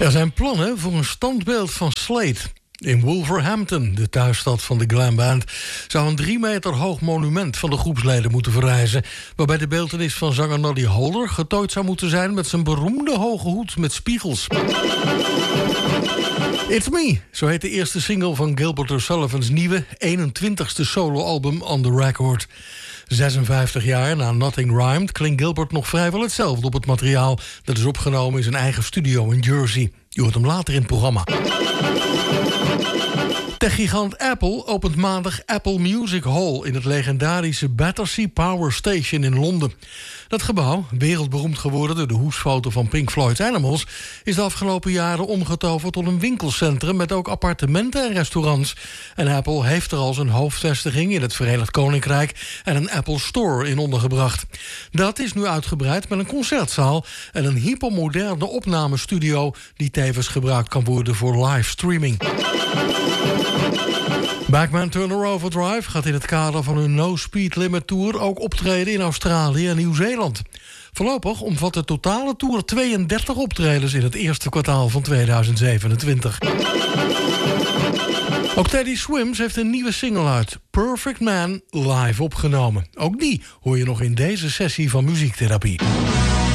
Er zijn plannen voor een standbeeld van Slade. In Wolverhampton, de thuisstad van de Glam Band, zou een 3 meter hoog monument van de groepsleden moeten verrijzen, waarbij de beeltenis van zanger Noddy Holder getooid zou moeten zijn met zijn beroemde hoge hoed met spiegels. It's Me, zo heet de eerste single van Gilbert O'Sullivan's nieuwe 21ste soloalbum On The Record. 56 jaar na Nothing Rhymed klinkt Gilbert nog vrijwel hetzelfde op het materiaal dat is opgenomen in zijn eigen studio in Jersey. Je hoort hem later in het programma. Techgigant Apple opent maandag Apple Music Hall in het legendarische Battersea Power Station in Londen. Dat gebouw, wereldberoemd geworden door de hoesfoto van Pink Floyd's Animals, is de afgelopen jaren omgetoverd tot een winkelcentrum met ook appartementen en restaurants. En Apple heeft er al zijn hoofdvestiging in het Verenigd Koninkrijk en een Apple Store in ondergebracht. Dat is nu uitgebreid met een concertzaal en een hypermoderne opnamestudio die tevens gebruikt kan worden voor livestreaming. Backman Turner Overdrive gaat in het kader van hun No Speed Limit Tour ook optreden in Australië en Nieuw-Zeeland. Voorlopig omvat de totale tour 32 optredens in het eerste kwartaal van 2027. Ook Teddy Swims heeft een nieuwe single uit, Perfect Man, live opgenomen. Ook die hoor je nog in deze sessie van Muziektherapie.